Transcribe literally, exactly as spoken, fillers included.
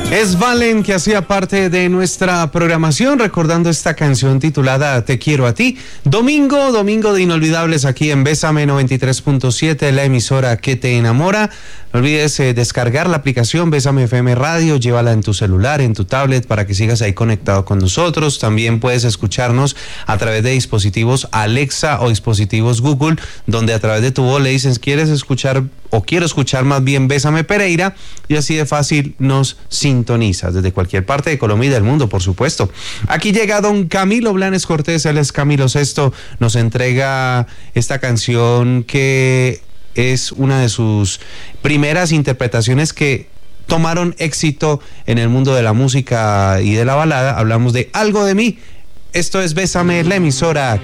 Es Valen, que hacía parte de nuestra programación, recordando esta canción titulada Te quiero a ti. Domingo, domingo de inolvidables aquí en Bésame noventa y tres punto siete, la emisora que te enamora. No olvides eh, descargar la aplicación Bésame F M Radio, llévala en tu celular, en tu tablet, para que sigas ahí conectado con nosotros. También puedes escucharnos a través de dispositivos Alexa o dispositivos Google, donde a través de tu voz le dices, ¿quieres escuchar o quiero escuchar más bien Bésame Pereira? Y así de fácil nos sintonizas desde cualquier parte de Colombia y del mundo, por supuesto. Aquí llega don Camilo Blanes Cortés, él es Camilo Sesto, nos entrega esta canción que es una de sus primeras interpretaciones que tomaron éxito en el mundo de la música y de la balada. Hablamos de Algo de mí. Esto es Bésame, la emisora